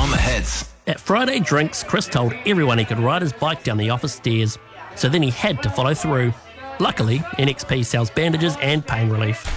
on the hits. At Friday Drinks, Chris told everyone he could ride his bike down the office stairs, so then he had to follow through. Luckily, NXP sells bandages and pain relief.